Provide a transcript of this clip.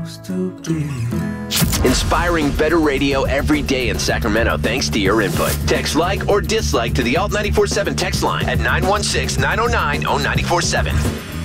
supposed to be. Inspiring better radio every day in Sacramento thanks to your input. Text like or dislike to the Alt 94.7 text line at 916-909-0947.